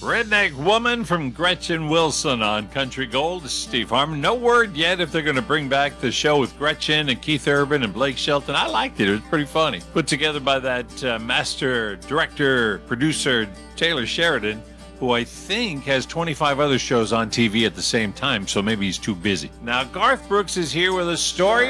Redneck Woman from Gretchen Wilson on Country Gold. This is Steve Harmon. No word yet if they're going to bring back the show with Gretchen and Keith Urban and Blake Shelton. I liked it. It was pretty funny. Put together by that master director, producer, Taylor Sheridan, who I think has 25 other shows on TV at the same time, so maybe he's too busy. Now, Garth Brooks is here with a story